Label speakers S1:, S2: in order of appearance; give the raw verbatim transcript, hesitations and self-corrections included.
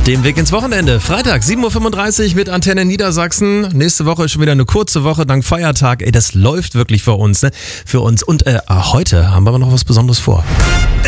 S1: Dem Weg ins Wochenende. Freitag, sieben Uhr fünfunddreißig mit Antenne Niedersachsen. Nächste Woche ist schon wieder eine kurze Woche dank Feiertag. Ey, das läuft wirklich für uns, ne? Für uns. Und äh, heute haben wir aber noch was Besonderes vor.